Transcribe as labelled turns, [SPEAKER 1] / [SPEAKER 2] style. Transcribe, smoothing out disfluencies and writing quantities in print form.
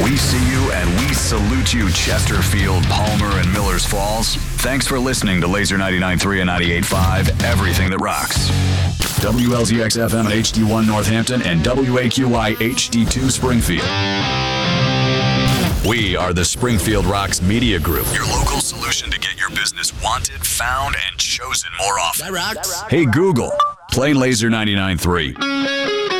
[SPEAKER 1] We see you and we salute you, Chesterfield, Palmer, and Millers Falls. Thanks for listening to Laser 99.3 and 98.5, everything that rocks. WLZX FM HD1 Northampton and WAQY HD2 Springfield. We are the Springfield Rocks Media Group, your local solution to get your business wanted, found, and chosen more often.
[SPEAKER 2] That rocks.
[SPEAKER 1] Hey Google, play Laser 99.3.